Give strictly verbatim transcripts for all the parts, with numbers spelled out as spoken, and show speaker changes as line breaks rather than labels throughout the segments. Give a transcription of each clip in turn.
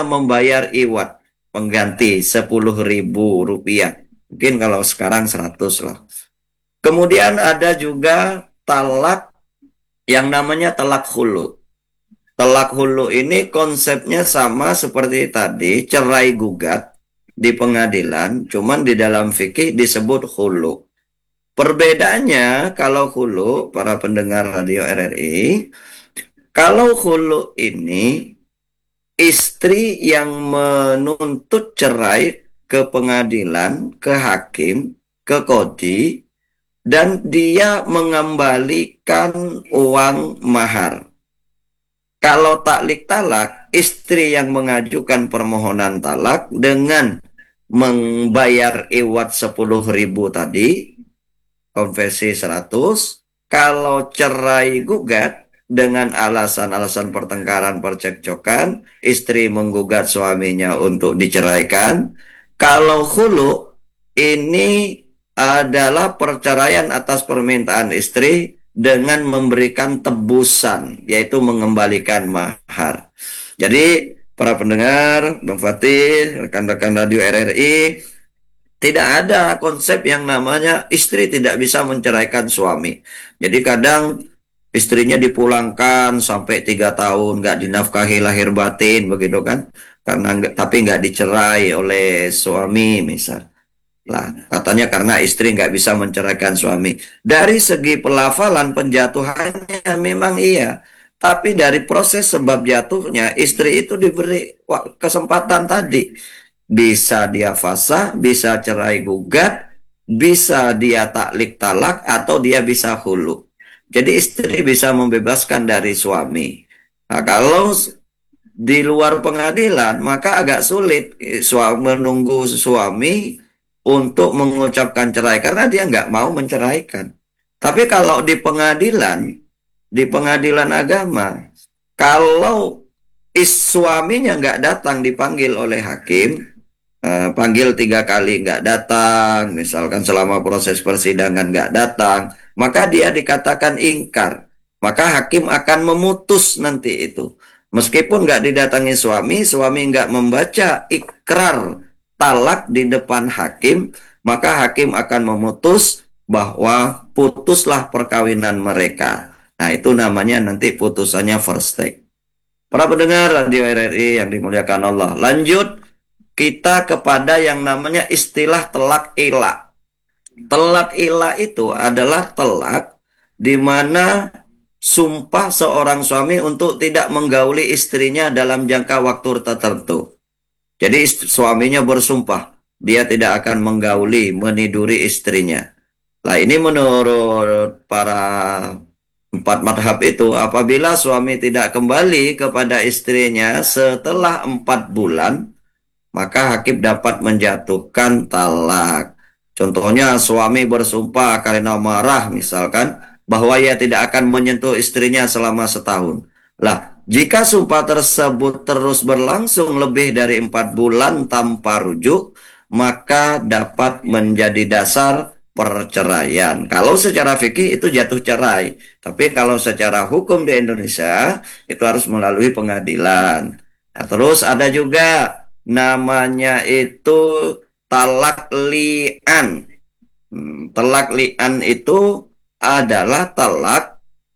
dia membayar iwat pengganti sepuluh ribu rupiah. Mungkin kalau sekarang seratus lah. Kemudian ada juga talak yang namanya talak hulu. Talak hulu ini konsepnya sama seperti tadi, cerai gugat di pengadilan, cuman di dalam fikih disebut hulu. Perbedaannya kalau hulu, para pendengar radio R R I, kalau hulu ini istri yang menuntut cerai ke pengadilan, ke hakim, ke kodi, dan dia mengembalikan uang mahar. Kalau taklik talak, istri yang mengajukan permohonan talak dengan membayar iwat sepuluh ribu tadi, konversi seratus, kalau cerai gugat dengan alasan-alasan pertengkaran percekcokan, istri menggugat suaminya untuk diceraikan. Kalau hulu, ini adalah perceraian atas permintaan istri dengan memberikan tebusan, yaitu mengembalikan mahar. Jadi, para pendengar, Bang Fatih, rekan-rekan radio R R I, tidak ada konsep yang namanya istri tidak bisa menceraikan suami. Jadi kadang istrinya dipulangkan sampai tiga tahun, nggak dinafkahi lahir batin, begitu kan? Karena nggak, tapi nggak dicerai oleh suami, misal. Lah, katanya karena istri nggak bisa menceraikan suami. Dari segi pelafalan penjatuhannya memang iya. Tapi dari proses sebab jatuhnya, istri itu diberi kesempatan tadi. Bisa dia fasah, bisa cerai gugat, bisa dia taklik talak, atau dia bisa hulu. Jadi istri bisa membebaskan dari suami. Nah, kalau di luar pengadilan, maka agak sulit suami menunggu suami untuk mengucapkan cerai karena dia nggak mau menceraikan. Tapi kalau di pengadilan, di pengadilan agama, kalau is suaminya nggak datang dipanggil oleh hakim, eh, panggil tiga kali nggak datang, misalkan selama proses persidangan nggak datang, maka dia dikatakan ingkar. Maka hakim akan memutus nanti itu. Meskipun nggak didatangi suami, suami nggak membaca ikrar talak di depan hakim, maka hakim akan memutus bahwa putuslah perkawinan mereka. Nah, itu namanya nanti putusannya first take. Para pendengar radio R R I yang dimuliakan Allah, lanjut kita kepada yang namanya istilah telak ila. Telak ila itu adalah telak di mana sumpah seorang suami untuk tidak menggauli istrinya dalam jangka waktu tertentu. Jadi suaminya bersumpah, dia tidak akan menggauli, meniduri istrinya. Nah, ini menurut para empat madhab itu, apabila suami tidak kembali kepada istrinya setelah empat bulan, maka hakim dapat menjatuhkan talak. Contohnya suami bersumpah karena marah misalkan, bahwa ia tidak akan menyentuh istrinya selama setahun. Lah, jika sumpah tersebut terus berlangsung lebih dari empat bulan tanpa rujuk, maka dapat menjadi dasar perceraian. Kalau secara fikih itu jatuh cerai. Tapi kalau secara hukum di Indonesia, itu harus melalui pengadilan. Nah, terus ada juga namanya itu talak li'an. Hmm, talak li'an itu adalah talak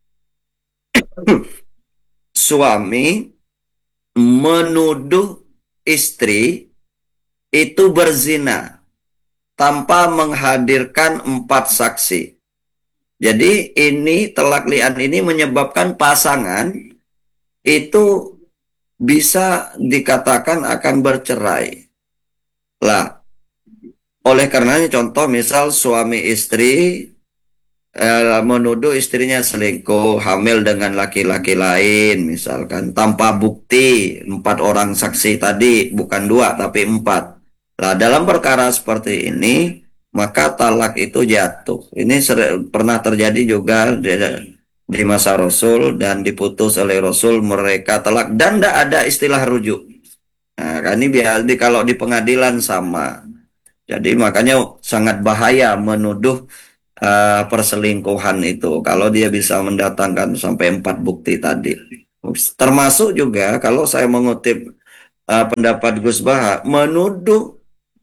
suami menuduh istri itu berzina tanpa menghadirkan empat saksi. Jadi ini talak li'an ini menyebabkan pasangan itu bisa dikatakan akan bercerai. Lah, oleh karenanya contoh misal suami istri eh, menuduh istrinya selingkuh, hamil dengan laki-laki lain, misalkan tanpa bukti, empat orang saksi tadi, bukan dua tapi empat. Nah, dalam perkara seperti ini, maka talak itu jatuh. Ini pernah terjadi juga di, di masa Rasul dan diputus oleh Rasul, mereka talak dan tidak ada istilah rujuk. Nah, kan ini biar di, kalau di pengadilan sama. Jadi makanya sangat bahaya menuduh uh, perselingkuhan itu kalau dia bisa mendatangkan sampai empat bukti tadi. Termasuk juga kalau saya mengutip uh, pendapat Gus Baha, menuduh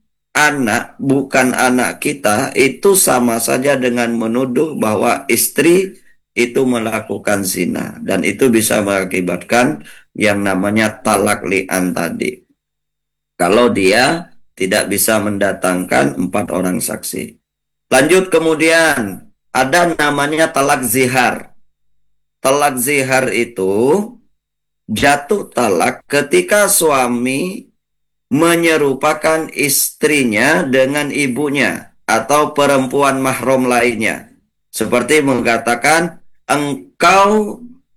anak bukan anak kita itu sama saja dengan menuduh bahwa istri itu melakukan zina dan itu bisa mengakibatkan yang namanya talak li'an tadi. Kalau dia tidak bisa mendatangkan empat orang saksi. Lanjut kemudian ada namanya talak zihar. Talak zihar itu jatuh talak ketika suami menyerupakan istrinya dengan ibunya atau perempuan mahram lainnya. Seperti mengatakan, engkau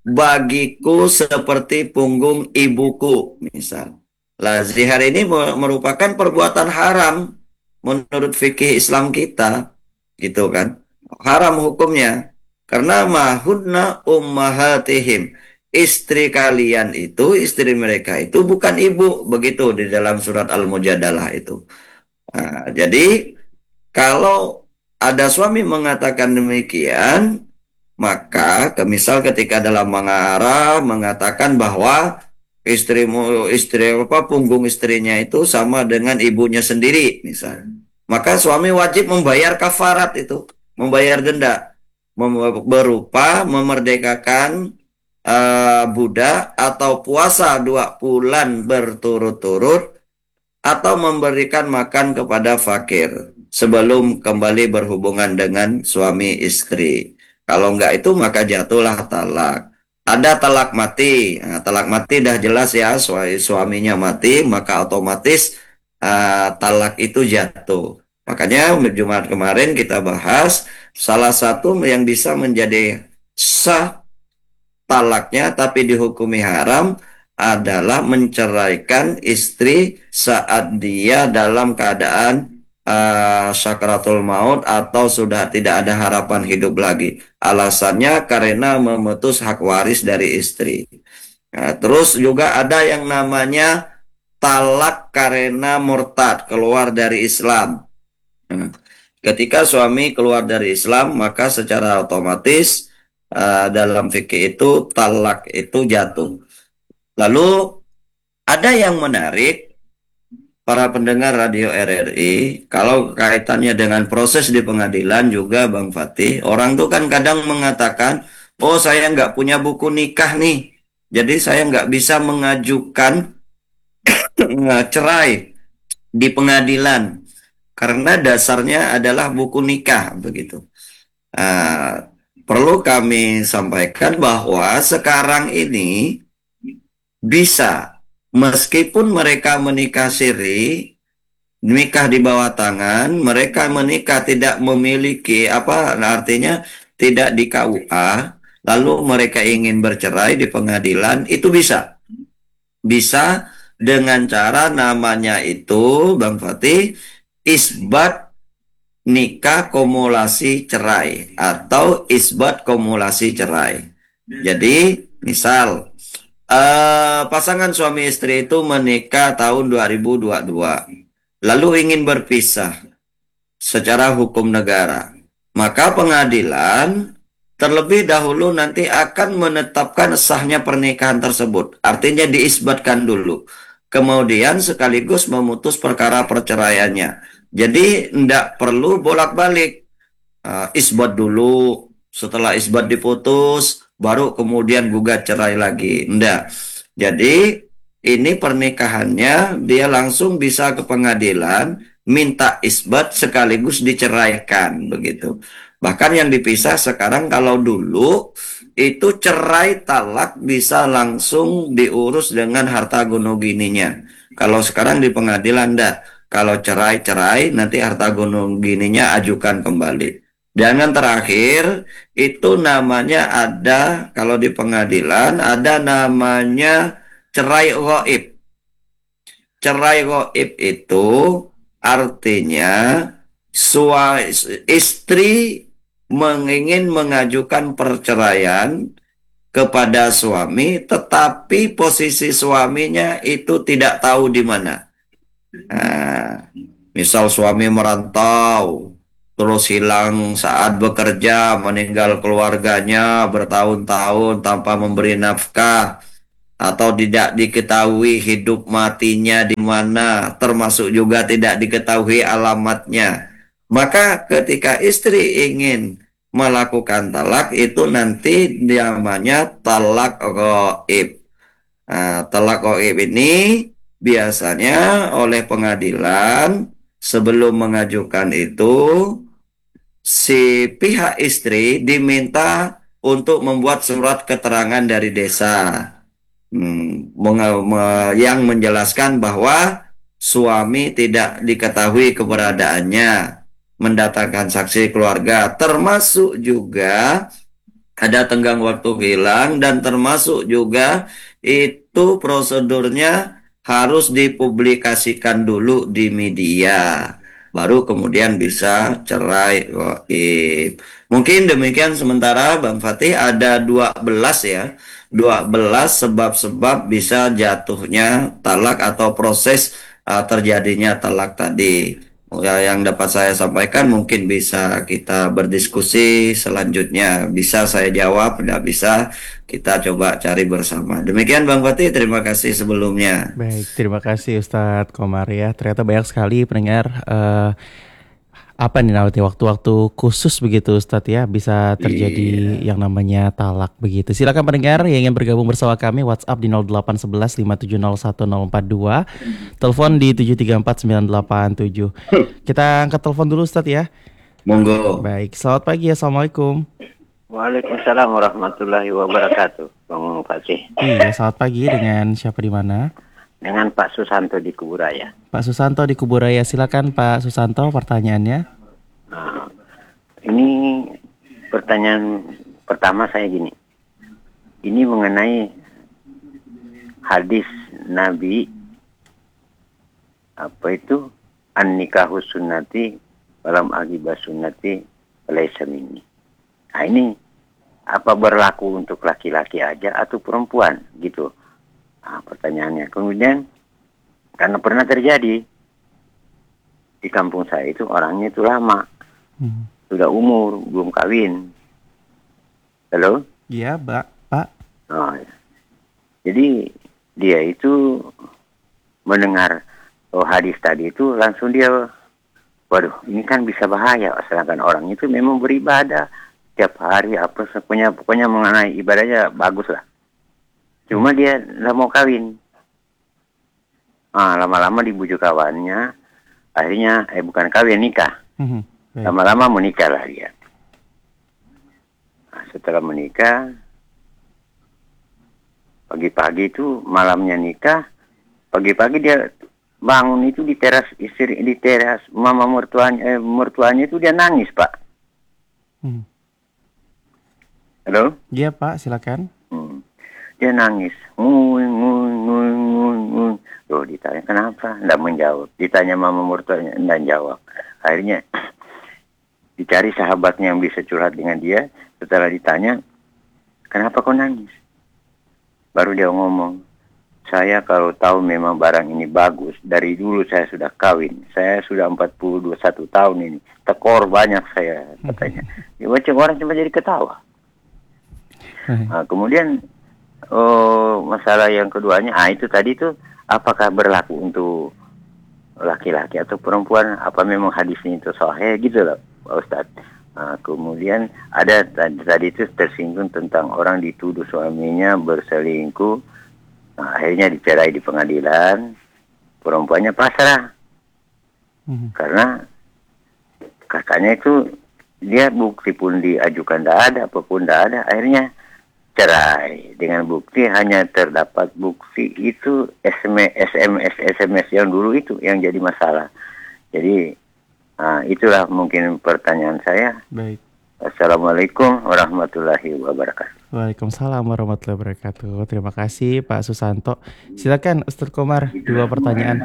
bagiku seperti punggung ibuku, misal. Lah, zihar ini merupakan perbuatan haram menurut fikih Islam kita, gitu kan. Haram hukumnya. Karena mahunna ummahatihim, istri kalian itu, istri mereka itu bukan ibu, begitu di dalam surat Al-Mujadalah itu. Nah, jadi kalau ada suami mengatakan demikian, maka misal ketika dalam mengarah mengatakan bahwa istrimu, istri apa, punggung istrinya itu sama dengan ibunya sendiri, misal, maka suami wajib membayar kafarat itu, membayar denda, berupa memerdekakan uh, budak atau puasa dua bulan berturut-turut atau memberikan makan kepada fakir sebelum kembali berhubungan dengan suami istri. Kalau enggak itu maka jatuhlah talak. Ada talak mati. Nah, talak mati dah jelas ya, suaminya mati maka otomatis uh, talak itu jatuh. Makanya Jumat kemarin kita bahas salah satu yang bisa menjadi sah talaknya tapi dihukumi haram adalah menceraikan istri saat dia dalam keadaan uh, sakaratul maut atau sudah tidak ada harapan hidup lagi. Alasannya karena memutus hak waris dari istri. Nah, terus juga ada yang namanya talak karena murtad, keluar dari Islam. Nah, ketika suami keluar dari Islam, maka secara otomatis uh, dalam fikih itu talak itu jatuh. Lalu ada yang menarik para pendengar radio R R I, kalau kaitannya dengan proses di pengadilan juga Bang Fatih, orang tuh kan kadang mengatakan, oh saya nggak punya buku nikah nih, jadi saya nggak bisa mengajukan cerai di pengadilan karena dasarnya adalah buku nikah begitu. Uh, perlu kami sampaikan bahwa sekarang ini bisa, meskipun mereka menikah siri, nikah di bawah tangan, mereka menikah tidak memiliki apa artinya tidak di K U A, lalu mereka ingin bercerai di pengadilan, itu bisa. Bisa dengan cara namanya itu, Bang Fatih, isbat nikah kumulasi cerai atau isbat kumulasi cerai. Jadi, misal Uh, pasangan suami istri itu menikah tahun dua ribu dua puluh dua, lalu ingin berpisah secara hukum negara. Maka pengadilan terlebih dahulu nanti akan menetapkan sahnya pernikahan tersebut. Artinya diisbatkan dulu. Kemudian sekaligus memutus perkara perceraiannya. Jadi tidak perlu bolak-balik. Uh, isbat dulu, setelah isbat diputus, baru kemudian gugat cerai lagi. Enggak. Jadi ini pernikahannya dia langsung bisa ke pengadilan, minta isbat sekaligus diceraikan begitu. Bahkan yang dipisah sekarang, kalau dulu itu cerai talak bisa langsung diurus dengan harta gono gininya. Kalau sekarang di pengadilan enggak. Kalau cerai-cerai nanti harta gono gininya ajukan kembali. Dan yang terakhir, itu namanya ada, kalau di pengadilan, ada namanya cerai ghaib. Cerai ghaib itu artinya suami, istri ingin mengajukan perceraian kepada suami, tetapi posisi suaminya itu tidak tahu di mana. Nah, misal suami merantau, terus hilang saat bekerja, meninggal keluarganya bertahun-tahun tanpa memberi nafkah. atau tidak diketahui hidup matinya di mana, termasuk juga tidak diketahui alamatnya. Maka ketika istri ingin melakukan talak itu nanti namanya talak ghaib. Nah, talak ghaib ini biasanya oleh pengadilan sebelum mengajukan itu si pihak istri diminta untuk membuat surat keterangan dari desa. Hmm, menga- me- yang menjelaskan bahwa suami tidak diketahui keberadaannya, mendatangkan saksi keluarga, termasuk juga ada tenggang waktu hilang dan termasuk juga itu prosedurnya harus dipublikasikan dulu di media. Baru kemudian bisa cerai goib. Mungkin demikian sementara Bang Fatih ada dua belas ya. Dua belas sebab-sebab bisa jatuhnya talak atau proses uh, terjadinya talak tadi. Ya, yang dapat saya sampaikan mungkin bisa kita berdiskusi selanjutnya. Bisa saya jawab, tidak bisa kita coba cari bersama. Demikian Bang Fatih, terima kasih sebelumnya.
Baik, terima kasih Ustadz Komar ya. Ternyata banyak sekali pendengar eh, apa nih nanti waktu-waktu khusus begitu Ustadz ya bisa terjadi
Iya,
yang namanya talak begitu. Silakan pendengar yang ingin bergabung bersama kami WhatsApp di nol delapan satu satu lima tujuh nol satu nol empat dua, telepon di tujuh tiga empat sembilan delapan tujuh. Kita angkat telepon dulu Ustadz ya.
monggo.
Baik, selamat pagi. Assalamualaikum.
Waalaikumsalam warahmatullahi wabarakatuh, Bang Fatih.
Iya, selamat pagi dengan siapa di mana?
Dengan Pak Susanto di Kuburaya.
Pak Susanto di Kuburaya. Silakan Pak Susanto pertanyaannya.
Nah, ini pertanyaan pertama saya gini. Ini mengenai hadis Nabi apa itu an-nikahu sunnati walam agibah sunnati laisa minni. Nah, ini apa berlaku untuk laki-laki aja atau perempuan gitu? Nah, pertanyaannya. Kemudian karena pernah terjadi di kampung saya itu orangnya itu lama,
Hmm.
sudah umur, belum kawin. Halo?
Iya, Pak. Pak.
Oh, ya. Jadi dia itu mendengar oh, hadis tadi itu langsung dia, waduh, ini kan bisa bahaya. Sedangkan orang itu memang beribadah tiap hari apa pokoknya pokoknya mengenai ibadahnya bagus lah. Cuma dia nggak mau kawin. Ah, lama-lama dibujuk kawannya, akhirnya eh bukan kawin nikah.
Mhm. Baik.
Lama-lama menikah lah dia. Nah, setelah menikah, pagi-pagi itu malamnya nikah, pagi-pagi dia bangun itu di teras istri di teras mama mertuanya eh, mertuanya itu dia nangis Pak.
Mhm.
Halo?
Iya, Pak, silakan.
Hmm. Dia nangis, ngun ngun ngun ngun ngun. Loh, ditanya kenapa? Nggak menjawab. Ditanya mama mertuanya, nggak jawab. Akhirnya dicari sahabatnya yang bisa curhat dengan dia. Setelah ditanya, kenapa kau nangis? Baru dia ngomong, saya kalau tahu memang barang ini bagus, dari dulu saya sudah kawin. Saya sudah empat puluh satu tahun ini. Tekor banyak saya, katanya. Ya, macam orang cuma jadi ketawa. Nah, kemudian oh, masalah yang keduanya, ah itu tadi tuh apakah berlaku untuk laki-laki atau perempuan? Apa memang hadisnya itu sahih gitu loh, Pak Ustadz. Nah, kemudian ada tadi, tadi itu tersinggung tentang orang dituduh suaminya berselingkuh, nah, akhirnya dicerai di pengadilan, perempuannya pasrah
Mhm.
karena katanya itu dia bukti pun diajukan tidak ada, apapun tidak ada, akhirnya cerai dengan bukti hanya terdapat bukti itu S M S S M S yang dulu itu yang jadi masalah. Jadi nah, itulah mungkin pertanyaan saya.
Baik.
Assalamualaikum warahmatullahi wabarakatuh.
Waalaikumsalam warahmatullahi wabarakatuh. Terima kasih Pak Susanto. Silakan Ustadz Komar, dua pertanyaan.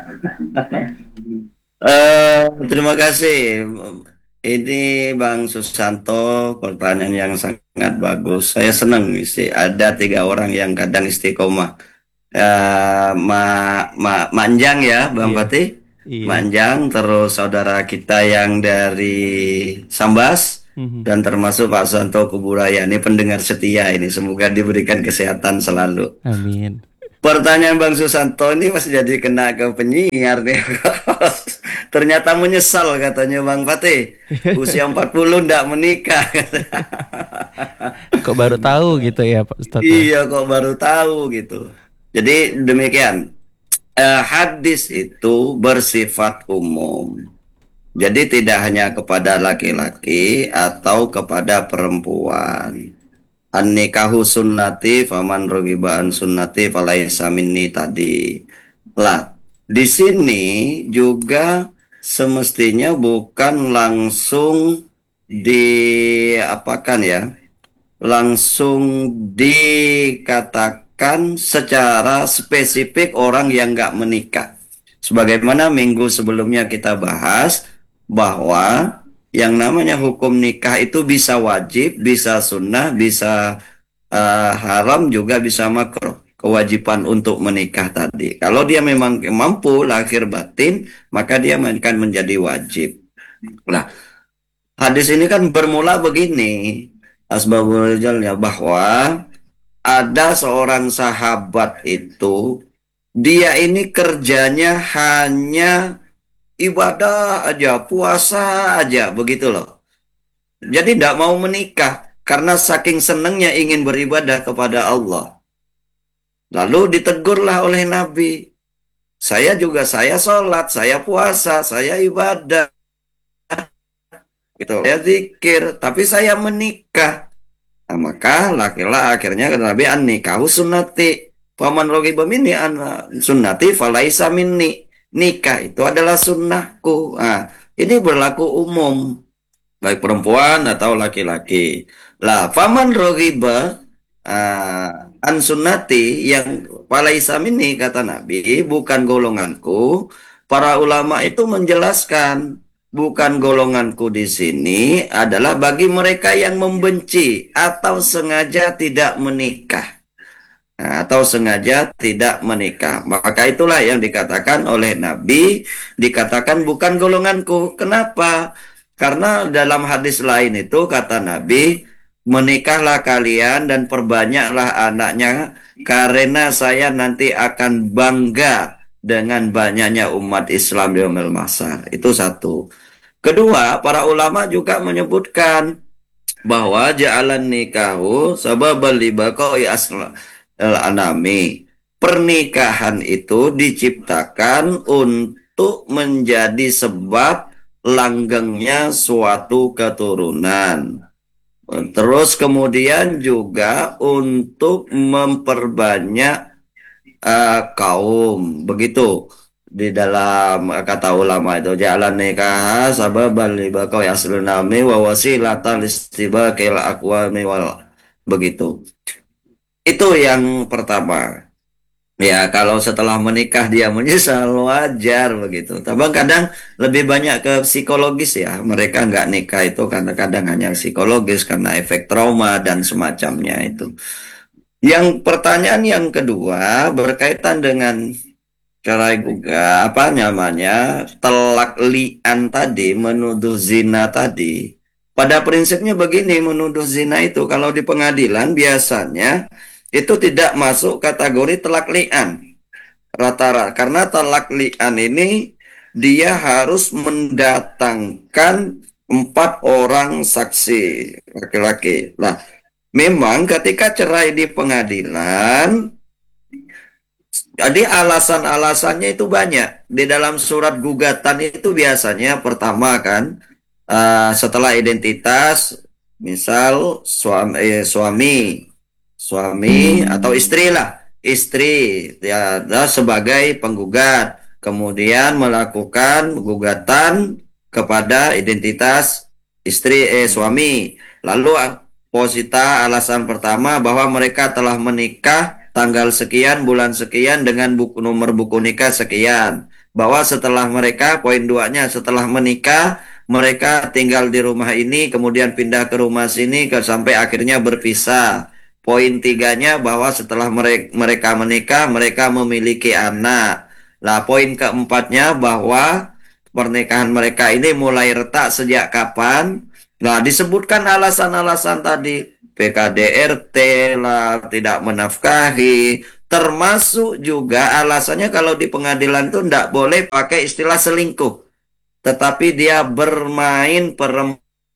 Eh, terima kasih. Ini Bang Susanto, pertanyaan yang sangat bagus. Saya senang sih ada tiga orang yang kadang istiqomah. Eh, ma, ma, Manjang ya, Bang
Iya,
Fatih.
iya.
Manjang, terus saudara kita yang dari Sambas,
Mhm.
dan termasuk Pak Susanto Kuburaya. Ini pendengar setia ini. Semoga diberikan kesehatan selalu.
Amin.
Pertanyaan Bang Susanto ini masih jadi kena ke penyiar nih. Ternyata menyesal katanya Bang Fatih. Usia empat puluh ndak menikah.
Kok baru tahu gitu ya Pak Ustadz ya?
Iya kok baru tahu gitu. Jadi demikian. Eh, hadis itu bersifat umum. Jadi tidak hanya kepada laki-laki atau kepada perempuan. An-nikahu sunnati faman raghiba an sunnati falaisa minni tadi. Lah, di sini juga semestinya bukan langsung diapakan ya? Langsung dikatakan secara spesifik orang yang nggak menikah. Sebagaimana minggu sebelumnya kita bahas bahwa yang namanya hukum nikah itu bisa wajib, bisa sunnah, bisa eh, haram, juga bisa makruh. Kewajiban untuk menikah tadi. Kalau dia memang mampu lahir batin, maka dia akan menjadi wajib. Nah, hadis ini kan bermula begini, asbabul rijalnya, bahwa ada seorang sahabat itu, dia ini kerjanya hanya ibadah aja, puasa aja, begitu loh. Jadi tidak mau menikah karena saking senangnya ingin beribadah kepada Allah. Lalu ditegurlah oleh Nabi. Saya juga, saya sholat, saya puasa, saya ibadah, gitu. Saya zikir, tapi saya menikah. Nah, maka laki-laki akhirnya kata Nabi, an nikahu sunnati. Paman rogiba minni an sunnati falaisa minni. Nikah itu adalah sunnahku. Nah, ini berlaku umum, baik perempuan atau laki-laki. Lah, faman rogiba uh, an sunnati, yang falaisa minni kata Nabi, bukan golonganku. Para ulama itu menjelaskan, bukan golonganku di sini adalah bagi mereka yang membenci atau sengaja tidak menikah. Nah, atau sengaja tidak menikah. Maka itulah yang dikatakan oleh Nabi, dikatakan bukan golonganku. Kenapa? Karena dalam hadis lain itu kata Nabi, menikahlah kalian dan perbanyaklah anaknya, karena saya nanti akan bangga dengan banyaknya umat Islam di yaumil mahsyar. Itu satu. Kedua, para ulama juga menyebutkan bahwa ja'alan nikahu sababal libaqai asla al-anami. Pernikahan itu diciptakan untuk menjadi sebab langgengnya suatu keturunan. Terus kemudian juga untuk memperbanyak uh, kaum, begitu di dalam kata ulama itu, jalan nikah sababal libaqai aslun nami wa wasilatan listibaqil aqwami wal, begitu. Itu yang pertama. Ya, kalau setelah menikah dia menyesal, wajar begitu. Tapi kadang lebih banyak ke psikologis ya. Mereka nggak nikah itu kadang-kadang hanya psikologis karena efek trauma dan semacamnya itu. Yang pertanyaan yang kedua berkaitan dengan cara juga apa namanya telak li'an tadi, menuduh zina tadi. Pada prinsipnya begini, menuduh zina itu kalau di pengadilan biasanya itu tidak masuk kategori telak li'an rata-rata, karena telak li'an ini dia harus mendatangkan empat orang saksi laki-laki. Nah, memang ketika cerai di pengadilan, jadi alasan-alasannya itu banyak. Di dalam surat gugatan itu biasanya pertama kan, uh, setelah identitas, misal suami, eh, suami suami atau istri lah, istri ya sebagai penggugat, kemudian melakukan gugatan kepada identitas istri eh suami, lalu posita alasan pertama bahwa mereka telah menikah tanggal sekian bulan sekian dengan buku nomor buku nikah sekian, bahwa setelah mereka, poin duanya, setelah menikah mereka tinggal di rumah ini kemudian pindah ke rumah sini ke, sampai akhirnya berpisah. Poin tiganya bahwa setelah mereka menikah, mereka memiliki anak. Lah, poin keempatnya bahwa pernikahan mereka ini mulai retak sejak kapan. Nah, disebutkan alasan-alasan tadi. P K D R T lah, tidak menafkahi, Termasuk juga alasannya kalau di pengadilan tuh nggak boleh pakai istilah selingkuh, tetapi dia bermain perempuan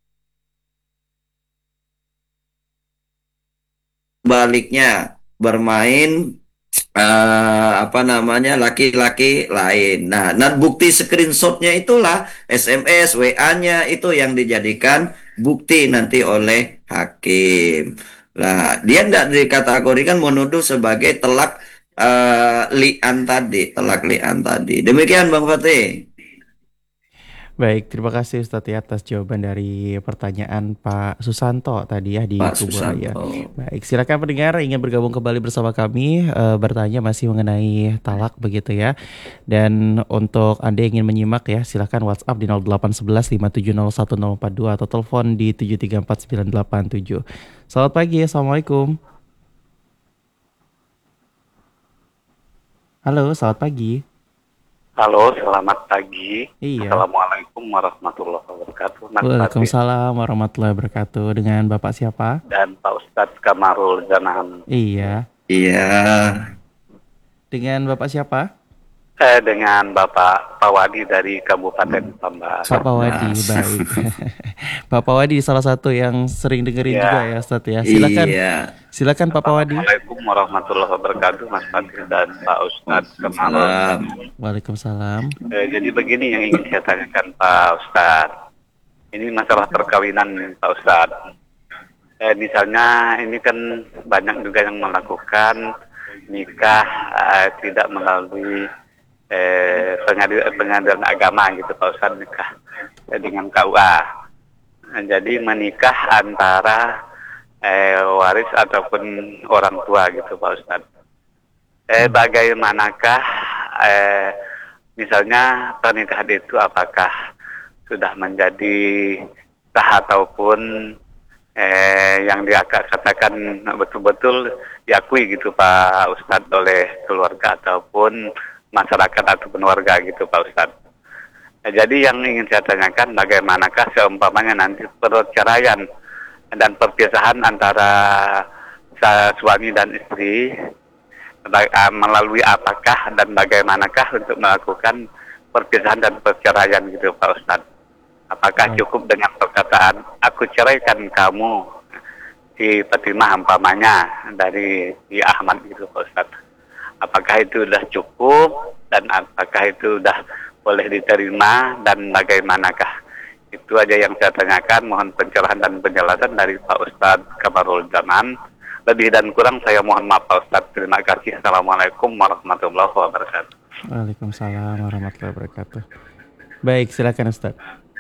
baliknya, bermain eh, apa namanya laki-laki lain. Nah, nah bukti screenshotnya itulah S M S, W A-nya itu yang dijadikan bukti nanti oleh hakim. Nah, dia tidak dikategorikan menuduh sebagai telak eh, li'an tadi, telak li'an tadi. Demikian Bang Fatih.
Baik, terima kasih Ustadz ya atas jawaban dari pertanyaan Pak Susanto tadi ya di
Pak
Kuburaya.
Susanto.
Baik, silakan pendengar ingin bergabung kembali bersama kami eh, bertanya masih mengenai talak begitu ya. Dan untuk Anda yang ingin menyimak ya, silakan WhatsApp di nol delapan satu satu lima tujuh nol satu nol empat dua atau telepon di tujuh tiga empat sembilan delapan tujuh. Selamat pagi, Assalamualaikum. Halo, selamat pagi.
Halo, selamat pagi.
Iya.
Assalamualaikum warahmatullahi wabarakatuh. Mas Fatih
Waalaikumsalam warahmatullahi wabarakatuh. Dengan Bapak siapa?
dan Pak Ustadz Kamarul Zanan.
Iya.
Iya.
Dengan Bapak siapa?
Eh, dengan Bapak Pawadi dari Kabupaten Pambar.
Pak Pawadi,
Mas.
baik. Pak Pawadi salah satu yang sering dengerin
Iya.
juga ya Ustadz ya. Silakan.
Iya.
Silakan Pak Pawadi.
Assalamualaikum warahmatullahi wabarakatuh, Mas Fatih dan Pak Ustadz Kamarul.
Salam.
Waalaikumsalam.
Eh, jadi begini yang ingin saya tanyakan Pak Ustadz. Ini masalah perkawinan Pak Ustadz. Eh, misalnya ini kan banyak juga yang melakukan nikah eh, tidak melalui eh, pengadilan, pengadilan agama gitu Pak Ustadz, nikah eh, dengan K U A. Nah, jadi menikah antara eh, waris ataupun orang tua gitu Pak Ustadz. Eh, bagaimanakah eh, misalnya pernikahan itu apakah sudah menjadi sah ataupun eh, yang dia katakan betul-betul diakui gitu Pak Ustadz oleh keluarga ataupun masyarakat ataupun warga gitu Pak Ustadz. Nah, jadi yang ingin saya tanyakan bagaimanakah seumpamanya nanti perceraian dan perpisahan antara suami dan istri melalui apakah dan bagaimanakah untuk melakukan perpisahan dan perceraian gitu Pak Ustadz. Apakah cukup dengan perkataan aku ceraikan kamu si Fatimah umpamanya dari si Ahmad gitu Pak Ustadz. Apakah itu sudah cukup dan apakah itu sudah boleh diterima dan bagaimanakah? Itu aja yang saya tanyakan. Mohon pencerahan dan penjelasan dari Pak Ustadz Kamarul Zaman. Lebih dan kurang saya mohon maaf Pak Ustadz. Terima kasih. Assalamualaikum warahmatullahi wabarakatuh.
Waalaikumsalam warahmatullahi wabarakatuh. Baik, silakan Ustadz.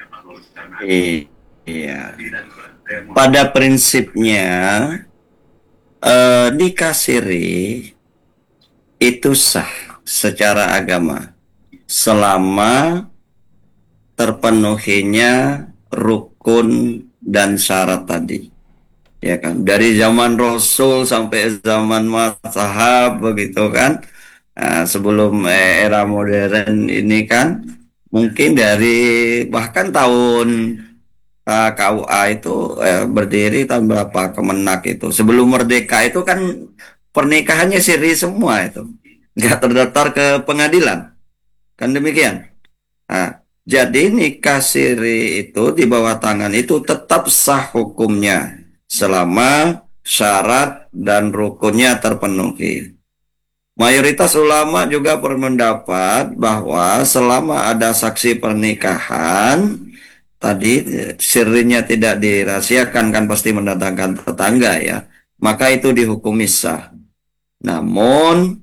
Iya. Pada prinsipnya eh, nikah siri itu sah secara agama selama terpenuhinya rukun dan syarat tadi. Ya kan, dari zaman Rasul sampai zaman Mazhab begitu kan. Nah, sebelum eh, era modern ini kan mungkin dari bahkan tahun uh, K U A itu eh, berdiri tahun berapa Kemenak itu. Sebelum merdeka itu kan pernikahannya siri semua itu. Nggak terdaftar ke pengadilan. Kan demikian. Nah, jadi nikah siri itu di bawah tangan itu tetap sah hukumnya selama syarat dan rukunnya terpenuhi. Mayoritas ulama juga berpendapat bahwa selama ada saksi pernikahan, tadi sirinya tidak dirahasiakan kan pasti mendatangkan tetangga ya, maka itu dihukumi sah. Namun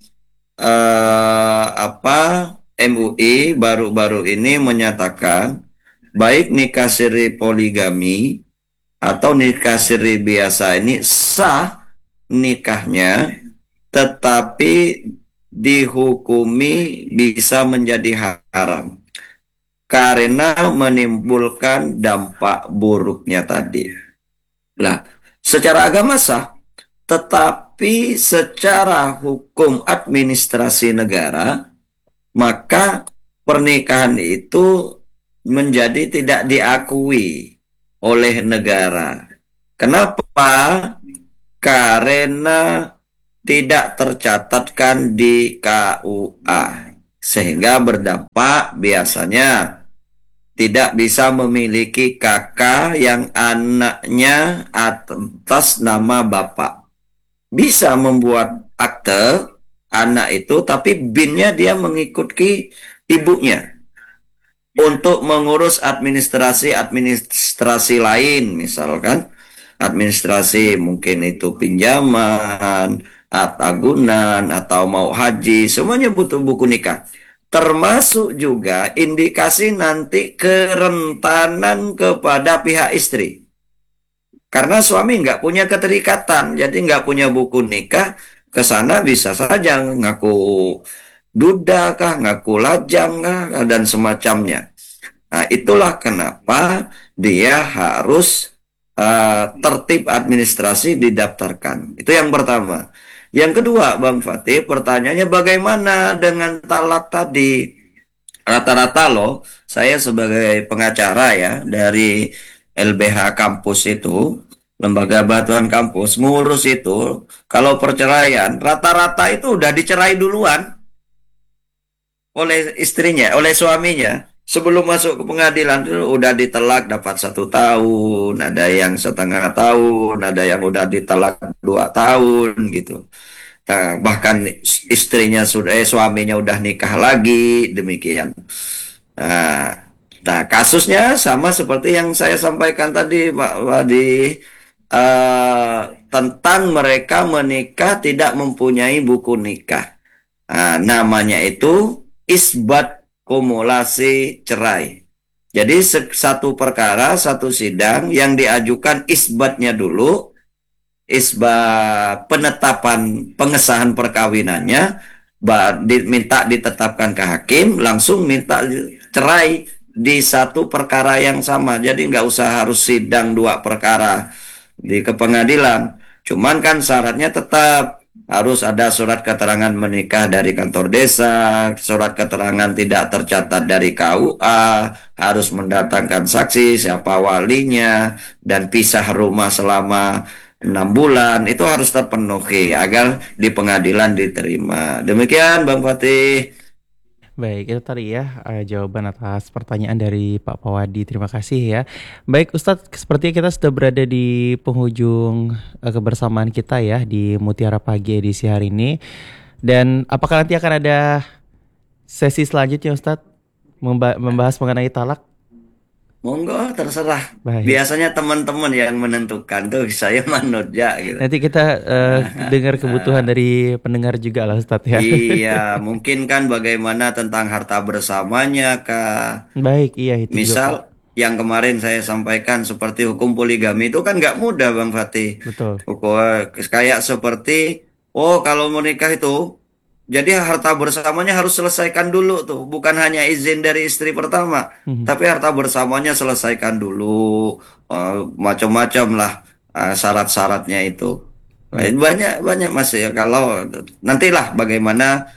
eh, apa M U I baru-baru ini menyatakan baik nikah siri poligami atau nikah siri biasa ini sah nikahnya, tetapi dihukumi bisa menjadi haram karena menimbulkan dampak buruknya tadi. Nah, secara agama sah, tetapi secara hukum administrasi negara, maka pernikahan itu menjadi tidak diakui oleh negara. Kenapa? Karena tidak tercatatkan di K U A, sehingga berdampak biasanya tidak bisa memiliki kakak yang anaknya atas nama bapak. Bisa membuat akte anak itu, tapi binnya dia mengikuti ibunya untuk mengurus administrasi-administrasi lain, misalkan administrasi mungkin itu pinjaman, agunan, atau mau haji, semuanya butuh buku nikah. Termasuk juga indikasi nanti kerentanan kepada pihak istri. Karena suami nggak punya keterikatan, jadi nggak punya buku nikah, ke sana bisa saja ngaku duda kah, ngaku lajang kah, dan semacamnya. Nah, itulah kenapa dia harus uh, tertib administrasi didaftarkan. Itu yang pertama. Yang kedua, Bang Fatih, pertanyaannya bagaimana dengan talak tadi? Rata-rata loh, saya sebagai pengacara ya dari L B H kampus itu, lembaga bantuan kampus, ngurus itu, kalau perceraian, rata-rata itu udah dicerai duluan oleh istrinya, oleh suaminya. Sebelum masuk ke pengadilan itu udah ditelak dapat satu tahun, ada yang setengah tahun, ada yang udah ditelak dua tahun gitu. Nah, bahkan istrinya sudah, eh, suaminya udah nikah lagi, demikian. Nah, nah, kasusnya sama seperti yang saya sampaikan tadi, Pak Wadi, eh, tentang mereka menikah tidak mempunyai buku nikah. Nah, namanya itu isbat kumulasi cerai. Jadi satu perkara, satu sidang yang diajukan isbatnya dulu, isbat penetapan pengesahan perkawinannya, diminta ditetapkan ke hakim, langsung minta cerai di satu perkara yang sama. Jadi nggak usah harus sidang dua perkara di ke pengadilan. Cuman kan syaratnya tetap harus ada surat keterangan menikah dari kantor desa, surat keterangan tidak tercatat dari K U A, harus mendatangkan saksi, siapa walinya, dan pisah rumah selama enam bulan. Itu harus terpenuhi agar di pengadilan diterima. Demikian Bang Fatih.
Baik, itu tadi ya eh, jawaban atas pertanyaan dari Pak Pawadi. Terima kasih ya. Baik, Ustadz, sepertinya kita sudah berada di penghujung eh, kebersamaan kita ya di Mutiara Pagi edisi hari ini. Dan apakah nanti akan ada sesi selanjutnya, Ustadz, memba- membahas mengenai talak?
Monggo, terserah.
Baik.
Biasanya teman-teman yang menentukan tuh, saya manut ya gitu.
Nanti kita eh, dengar kebutuhan dari pendengar juga lah, Ustadz ya.
Iya, mungkin kan bagaimana tentang harta bersamanya Kak.
Baik, iya itu juga, Pak.
Misal yang kemarin saya sampaikan seperti hukum poligami itu kan nggak mudah Bang Fatih.
Betul.
Hukum kayak seperti, oh kalau menikah itu, jadi harta bersamanya harus selesaikan dulu tuh, bukan hanya izin dari istri pertama,
Mhm.
tapi harta bersamanya selesaikan dulu, eh, macam-macam lah eh, syarat-syaratnya itu.
Baik.
Banyak banyak Mas ya. Kalau nantilah bagaimana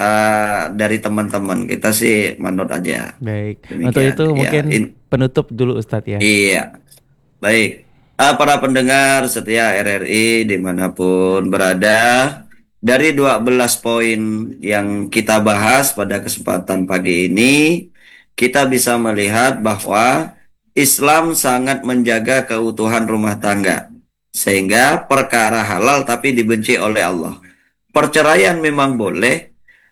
eh, dari teman-teman kita sih manut aja.
Baik. Untuk
Demikian.
itu
Ya,
mungkin
in-
penutup dulu Ustadz ya.
iya. Baik. Ah, para pendengar setia R R I dimanapun berada, dari dua belas poin yang kita bahas pada kesempatan pagi ini, kita bisa melihat bahwa Islam sangat menjaga keutuhan rumah tangga, sehingga perkara halal tapi dibenci oleh Allah. Perceraian memang boleh,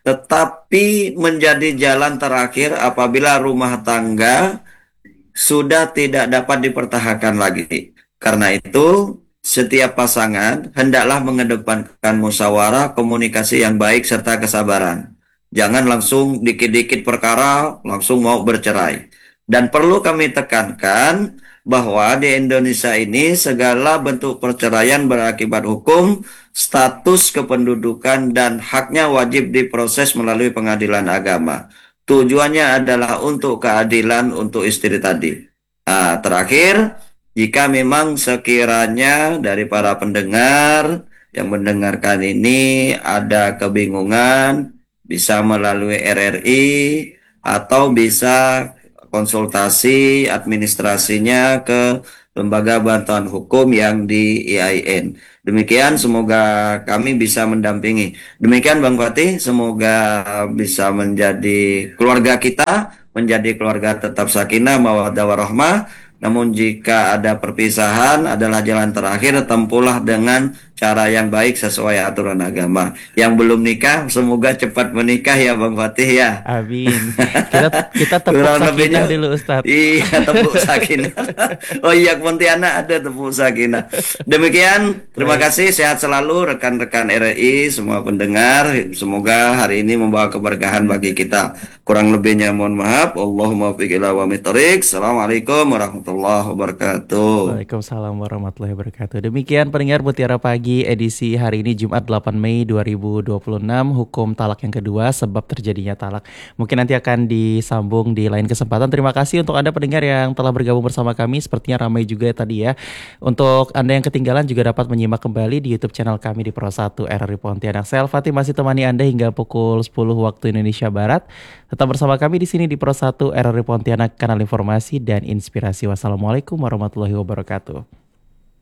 tetapi menjadi jalan terakhir apabila rumah tangga sudah tidak dapat dipertahankan lagi. Karena itu, setiap pasangan hendaklah mengedepankan musyawarah, komunikasi yang baik, serta kesabaran. Jangan langsung dikit-dikit perkara, langsung mau bercerai. Dan perlu kami tekankan bahwa di Indonesia ini segala bentuk perceraian berakibat hukum, status kependudukan, dan haknya wajib diproses melalui pengadilan agama. Tujuannya adalah untuk keadilan untuk istri tadi. Nah, terakhir, jika memang sekiranya dari para pendengar yang mendengarkan ini ada kebingungan, bisa melalui R R I atau bisa konsultasi administrasinya ke Lembaga Bantuan Hukum yang di I A I N. Demikian, semoga kami bisa mendampingi. Demikian Bang Fatih, semoga bisa menjadi keluarga kita, menjadi keluarga tetap sakinah, mawaddah warahmah. Namun jika ada perpisahan adalah jalan terakhir, tempuhlah dengan cara yang baik sesuai aturan agama. Yang belum nikah, semoga cepat menikah ya Bang Fatih ya.
Amin. Kita kita tepuk
Kurang
sakinah
lebihnya,
dulu Ustadz.
iya tepuk sakinah. Oh iya, Pontianak ada tepuk sakinah. Demikian, terima
Baik.
kasih, sehat selalu rekan-rekan R I, semua pendengar. Semoga hari ini membawa keberkahan bagi kita. Kurang lebihnya mohon maaf. Allahumma fiq ila wa mitrik. Assalamualaikum warahmatullahi wabarakatuh.
Waalaikumsalam warahmatullahi wabarakatuh. Demikian pendengar Mutiara Pagi edisi hari ini Jumat delapan Mei dua ribu dua puluh enam, hukum talak yang kedua, sebab terjadinya talak. Mungkin nanti akan disambung di lain kesempatan. Terima kasih untuk Anda pendengar yang telah bergabung bersama kami. Sepertinya ramai juga tadi ya. Untuk Anda yang ketinggalan juga dapat menyimak kembali di YouTube channel kami di Pro satu R R I Pontianak. Saya Al-Fatih masih temani Anda hingga pukul sepuluh waktu Indonesia Barat. Tetap bersama kami di sini di Pro satu R R I Pontianak, kanal informasi dan inspirasi. Wassalamualaikum warahmatullahi wabarakatuh.